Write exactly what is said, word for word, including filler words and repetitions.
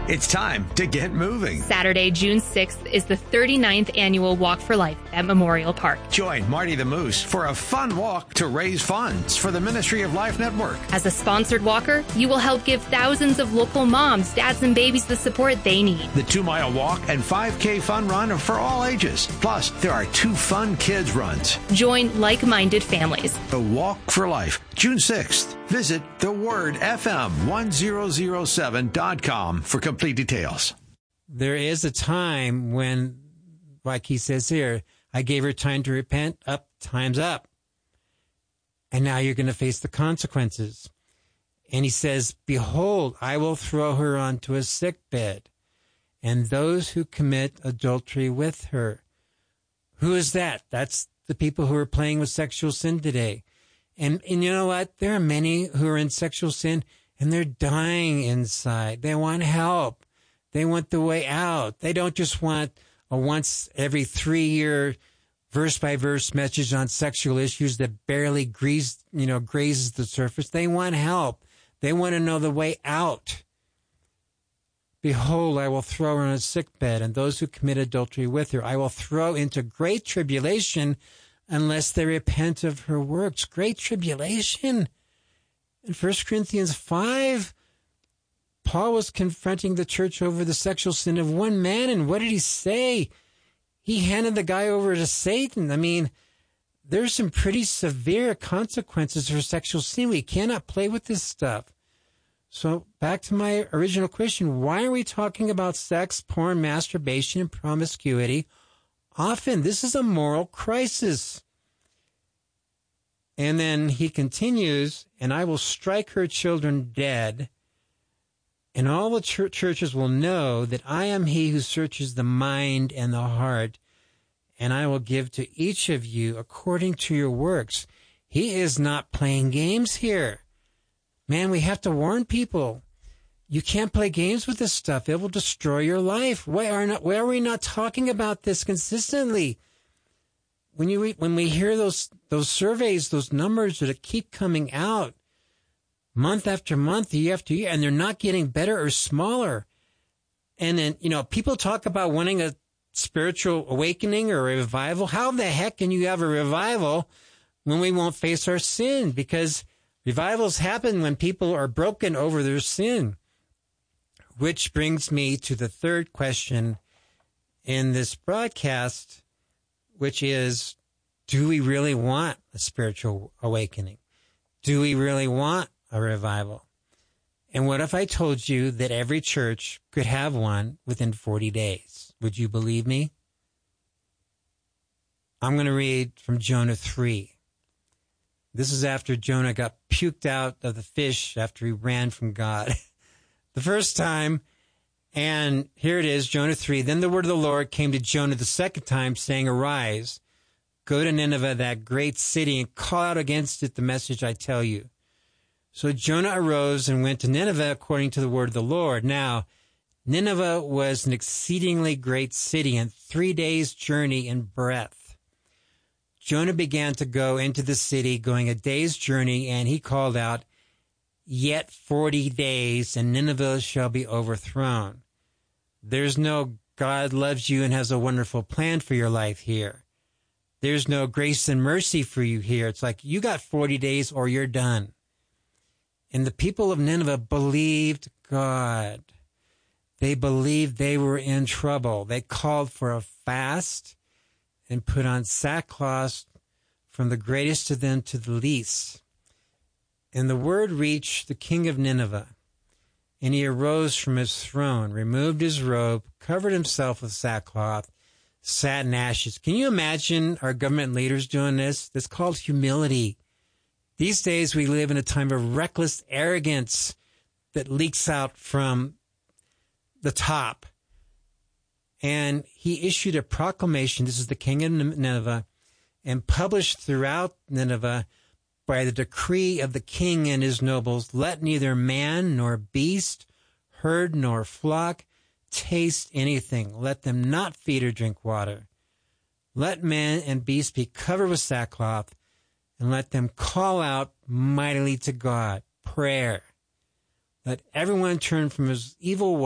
It's time to get moving. Saturday, June sixth is the thirty-ninth annual Walk for Life at Memorial Park. Join Marty the Moose for a fun walk to raise funds for the Ministry of Life Network. As a sponsored walker, you will help give thousands of local moms, dads, and babies the support they need. The two-mile walk and five K fun run are for all ages. Plus, there are two fun kids runs. Join like-minded families. The Walk for Life, June sixth. Visit the word f m one thousand seven dot com for complete details. There is a time when, like he says here, I gave her time to repent. Up, time's up. And now you're going to face the consequences. And he says, behold, I will throw her onto a sick bed, and those who commit adultery with her. Who is that? That's the people who are playing with sexual sin today. And, and you know what? There are many who are in sexual sin, and they're dying inside. They want help. They want the way out. They don't just want a once every three-year verse-by-verse message on sexual issues that barely grease, you know, grazes the surface. They want help. They want to know the way out. Behold, I will throw her on a sick bed, and those who commit adultery with her I will throw into great tribulation unless they repent of her works. Great tribulation. In First Corinthians five, Paul was confronting the church over the sexual sin of one man, and what did he say? He handed the guy over to Satan. I mean, there's some pretty severe consequences for sexual sin. We cannot play with this stuff. So back to my original question, why are we talking about sex, porn, masturbation, and promiscuity often? This is a moral crisis. And then he continues, and I will strike her children dead, and all the ch- churches will know that I am he who searches the mind and the heart, and I will give to each of you according to your works. He is not playing games here. Man, we have to warn people. You can't play games with this stuff. It will destroy your life. Why are not, why are we not talking about this consistently? When you when we hear those those surveys, those numbers that keep coming out month after month, year after year, and they're not getting better or smaller. And then, you know, people talk about wanting a spiritual awakening or a revival. How the heck can you have a revival when we won't face our sin? Because revivals happen when people are broken over their sin. Which brings me to the third question in this broadcast, which is, do we really want a spiritual awakening? Do we really want a revival? And what if I told you that every church could have one within forty days? Would you believe me? I'm going to read from Jonah three. This is after Jonah got puked out of the fish after he ran from God the first time. And here it is, Jonah three. Then the word of the Lord came to Jonah the second time, saying, arise, go to Nineveh, that great city, and call out against it the message I tell you. So Jonah arose and went to Nineveh according to the word of the Lord. Now, Nineveh was an exceedingly great city and three days' journey in breadth. Jonah began to go into the city, going a day's journey, and he called out, yet forty days, and Nineveh shall be overthrown. There's no God loves you and has a wonderful plan for your life here. There's no grace and mercy for you here. It's like, you got forty days or you're done. And the people of Nineveh believed God. They believed they were in trouble. They called for a fast and put on sackcloth from the greatest of them to the least. And the word reached the king of Nineveh, and he arose from his throne, removed his robe, covered himself with sackcloth, sat in ashes. Can you imagine our government leaders doing this? That's called humility. These days we live in a time of reckless arrogance that leaks out from the top. And he issued a proclamation, this is the king of Nineveh, and published throughout Nineveh, by the decree of the king and his nobles, let neither man nor beast, herd nor flock taste anything. Let them not feed or drink water. Let man and beast be covered with sackcloth, and let them call out mightily to God. Prayer. Let everyone turn from his evil way.